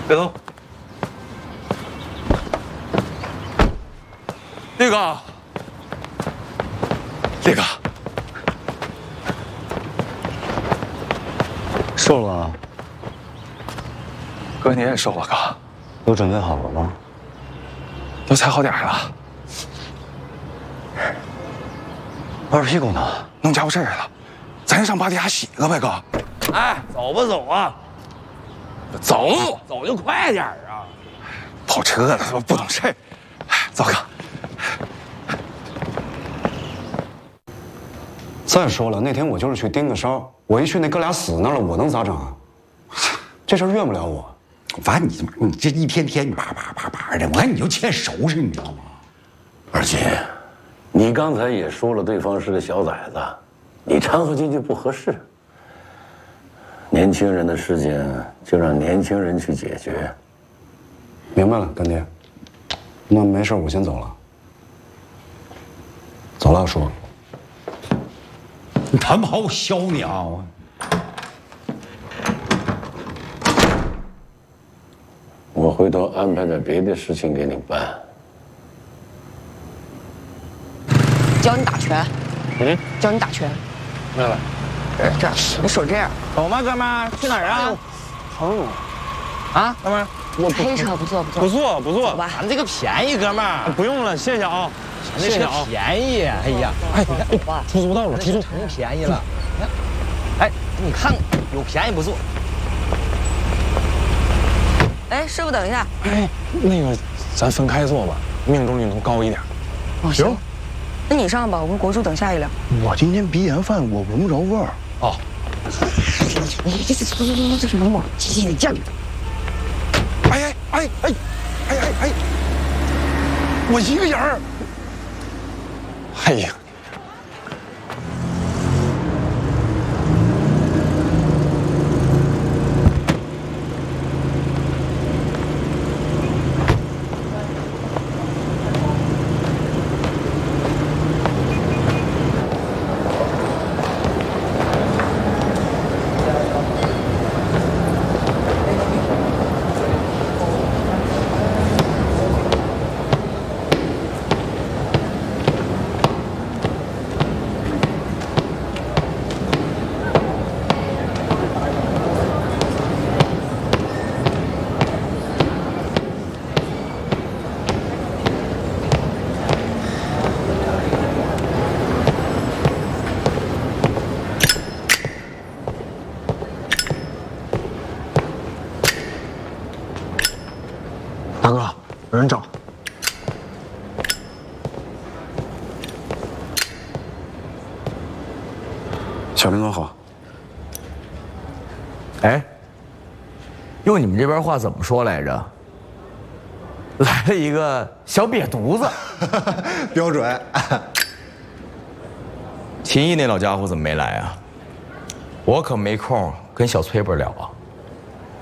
别动。李哥，李哥， 瘦了啊？ 哥你也瘦了，哥。 都准备好了吗？ 都踩好点了。 二屁股呢？ 弄家伙事儿了，咱上坝底下洗个呗，哥。 哎，走不走啊？ 走， 走就快点啊！ 跑车的不懂事儿。走，哥。 再说了，那天我就是去盯个梢，我一去那哥俩死那儿了，我能咋整啊？这事儿怨不了我。 反正你这一天天你叭的，我看你就欠收拾，你知道吗？ 二姐，你刚才也说了，对方是个小崽子，你掺和进去不合适。年轻人的事情就让年轻人去解决。 明白了，干爹。那没事，我先走了。走了，叔。 你他妈我削你啊！ 我回头安排点别的事情给你办。 教你打拳，教你打拳。 来来， 这样，你手这样。 走吗，哥们儿？去哪儿啊？ 疼啊，哥们儿， 我黑车不坐。 不坐， 走吧。 咱这个便宜，哥们儿。不用了，谢谢啊。 谢谢啊。 便宜，哎呀，哎，你看，出租到了，出租成便宜了。哎，你看有便宜不坐。 哎，师傅，等一下。 哎，那个，咱分开坐吧，命中率能高一点。 哦，行。那你上吧，我跟国叔等下一辆。 我今天鼻炎犯，我闻不着味儿。 哦。 你这什么嘛？你这样。 哎，我一个人儿。哎呀。 大哥，有人找。 小林哥好。 哎，用你们这边话怎么说来着？来了一个小瘪犊子。 标准。 秦毅那老家伙怎么没来啊？我可没空跟小崔本聊啊。